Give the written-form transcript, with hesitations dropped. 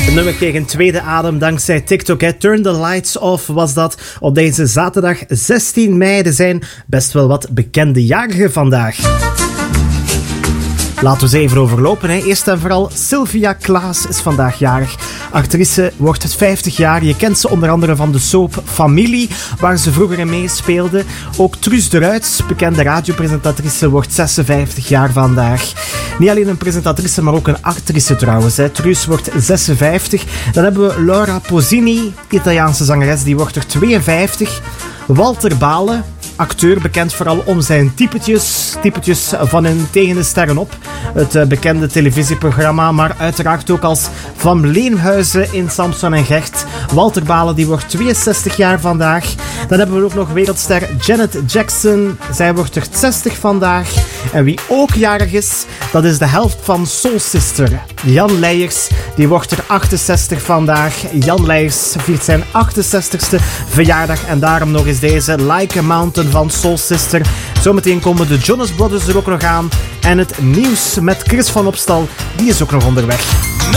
Het nummer kreeg een tweede adem dankzij TikTok. Turn the Lights Off was dat op deze zaterdag 16 mei. Er zijn best wel wat bekende jarigen vandaag. Laten we ze even overlopen. Eerst en vooral Sylvia Klaas is vandaag jarig. Actrice wordt het 50 jaar. Je kent ze onder andere van de soap Familie, waar ze vroeger in meespeelde. Ook Truus de Ruits, bekende radiopresentatrice, wordt 56 jaar vandaag. Niet alleen een presentatrice, maar ook een actrice trouwens. Truus wordt 56. Dan hebben we Laura Pausini, Italiaanse zangeres, die wordt er 52. Walter Balen, acteur, bekend vooral om zijn typetjes van in Tegen de Sterren op. Het bekende televisieprogramma, maar uiteraard ook als Van Leenhuizen in Samson en Gert. Walter Balen, die wordt 62 jaar vandaag. Dan hebben we ook nog wereldster Janet Jackson. Zij wordt er 60 vandaag. En wie ook jarig is, dat is de helft van Soul Sister. Jan Leijers, die wordt er 68 vandaag. Jan Leijers viert zijn 68ste verjaardag. En daarom nog eens deze Like a Mountain van Soul Sister. Zometeen komen de Jonas Brothers er ook nog aan. En het nieuws met Chris van Opstal, die is ook nog onderweg.